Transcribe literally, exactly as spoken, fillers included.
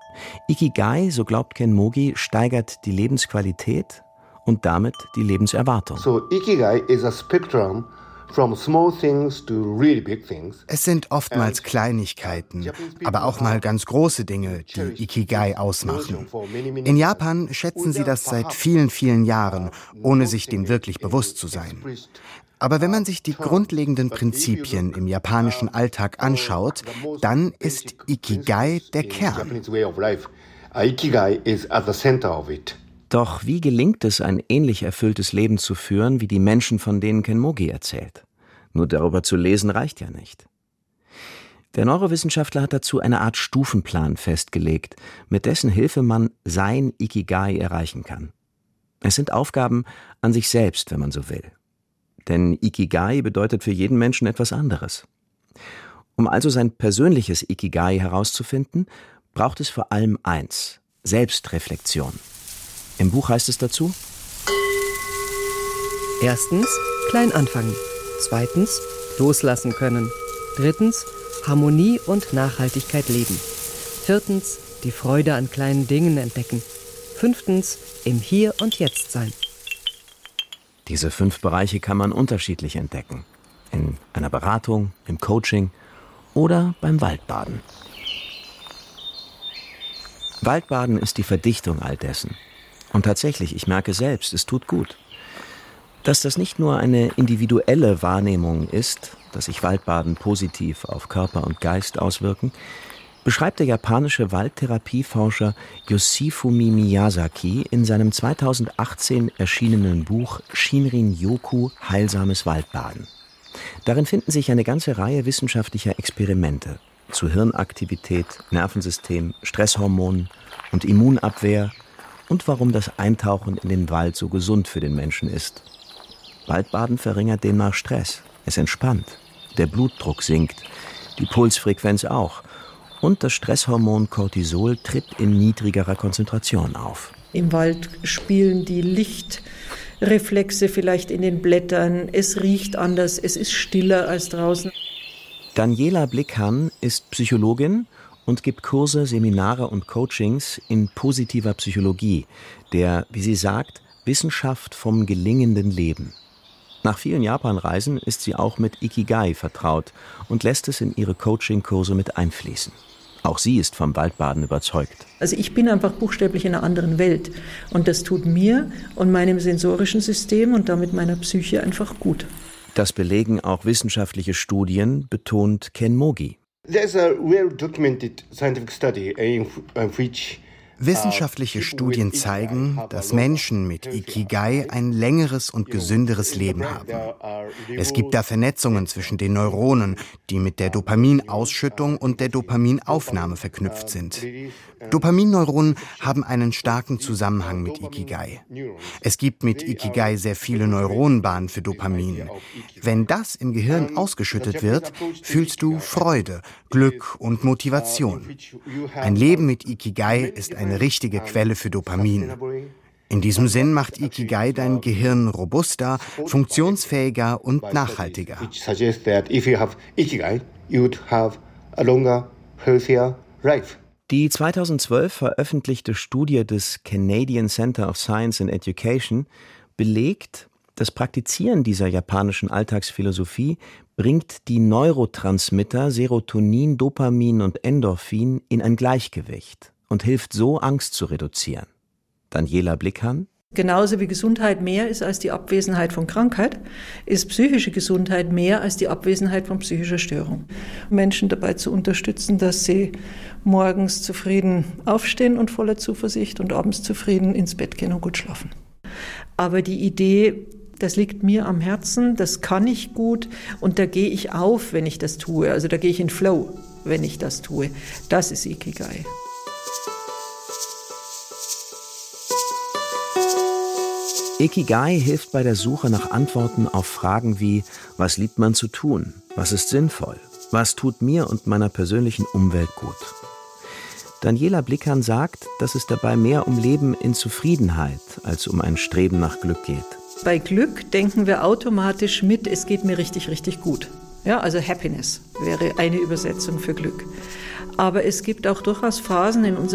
Ikigai, so glaubt Ken Mogi, steigert die Lebensqualität und damit die Lebenserwartung. So Ikigai is a spectrum from small things to really big things. Es sind oftmals Kleinigkeiten, aber auch mal ganz große Dinge, die Ikigai ausmachen. In Japan schätzen sie das seit vielen, vielen Jahren, ohne sich dem wirklich bewusst zu sein. Aber wenn man sich die grundlegenden Prinzipien im japanischen Alltag anschaut, dann ist Ikigai der Kern. Doch wie gelingt es, ein ähnlich erfülltes Leben zu führen, wie die Menschen, von denen Ken Mogi erzählt? Nur darüber zu lesen reicht ja nicht. Der Neurowissenschaftler hat dazu eine Art Stufenplan festgelegt, mit dessen Hilfe man sein Ikigai erreichen kann. Es sind Aufgaben an sich selbst, wenn man so will. Denn Ikigai bedeutet für jeden Menschen etwas anderes. Um also sein persönliches Ikigai herauszufinden, braucht es vor allem eins: Selbstreflexion. Im Buch heißt es dazu: Erstens, klein anfangen. Zweitens, loslassen können. Drittens, Harmonie und Nachhaltigkeit leben. Viertens, die Freude an kleinen Dingen entdecken. Fünftens, im Hier und Jetzt sein. Diese fünf Bereiche kann man unterschiedlich entdecken. In einer Beratung, im Coaching oder beim Waldbaden. Waldbaden ist die Verdichtung all dessen. Und tatsächlich, ich merke selbst, es tut gut. Dass das nicht nur eine individuelle Wahrnehmung ist, dass sich Waldbaden positiv auf Körper und Geist auswirken, beschreibt der japanische Waldtherapieforscher Yoshifumi Miyazaki in seinem zweitausendachtzehn erschienenen Buch Shinrin-yoku – Heilsames Waldbaden. Darin finden sich eine ganze Reihe wissenschaftlicher Experimente zu Hirnaktivität, Nervensystem, Stresshormonen und Immunabwehr und warum das Eintauchen in den Wald so gesund für den Menschen ist. Waldbaden verringert demnach Stress, es entspannt, der Blutdruck sinkt, die Pulsfrequenz auch. Und das Stresshormon Cortisol tritt in niedrigerer Konzentration auf. Im Wald spielen die Lichtreflexe vielleicht in den Blättern. Es riecht anders, es ist stiller als draußen. Daniela Blickhahn ist Psychologin und gibt Kurse, Seminare und Coachings in positiver Psychologie, der, wie sie sagt, Wissenschaft vom gelingenden Leben. Nach vielen Japanreisen ist sie auch mit Ikigai vertraut und lässt es in ihre Coaching-Kurse mit einfließen. Auch sie ist vom Waldbaden überzeugt. Also ich bin einfach buchstäblich in einer anderen Welt. Und das tut mir und meinem sensorischen System und damit meiner Psyche einfach gut. Das belegen auch wissenschaftliche Studien, betont Ken Mogi. There's a well documented scientific study in which Wissenschaftliche Studien zeigen, dass Menschen mit Ikigai ein längeres und gesünderes Leben haben. Es gibt da Vernetzungen zwischen den Neuronen, die mit der Dopaminausschüttung und der Dopaminaufnahme verknüpft sind. Dopaminneuronen haben einen starken Zusammenhang mit Ikigai. Es gibt mit Ikigai sehr viele Neuronenbahnen für Dopamin. Wenn das im Gehirn ausgeschüttet wird, fühlst du Freude, Glück und Motivation. Ein Leben mit Ikigai ist ein eine richtige Quelle für Dopamin. In diesem Sinn macht Ikigai dein Gehirn robuster, funktionsfähiger und nachhaltiger. Die zweitausendzwölf veröffentlichte Studie des Canadian Center of Science and Education belegt, das Praktizieren dieser japanischen Alltagsphilosophie bringt die Neurotransmitter Serotonin, Dopamin und Endorphin in ein Gleichgewicht und hilft so, Angst zu reduzieren. Daniela Blickhahn: Genauso wie Gesundheit mehr ist als die Abwesenheit von Krankheit, ist psychische Gesundheit mehr als die Abwesenheit von psychischer Störung. Menschen dabei zu unterstützen, dass sie morgens zufrieden aufstehen und voller Zuversicht und abends zufrieden ins Bett gehen und gut schlafen. Aber die Idee, das liegt mir am Herzen, das kann ich gut und da gehe ich auf, wenn ich das tue. Also da gehe ich in Flow, wenn ich das tue. Das ist Ikigai. Ikigai hilft bei der Suche nach Antworten auf Fragen wie: Was liebt man zu tun? Was ist sinnvoll? Was tut mir und meiner persönlichen Umwelt gut? Daniela Blickhahn sagt, dass es dabei mehr um Leben in Zufriedenheit als um ein Streben nach Glück geht. Bei Glück denken wir automatisch mit, es geht mir richtig, richtig gut. Ja, also Happiness wäre eine Übersetzung für Glück. Aber es gibt auch durchaus Phasen in unserem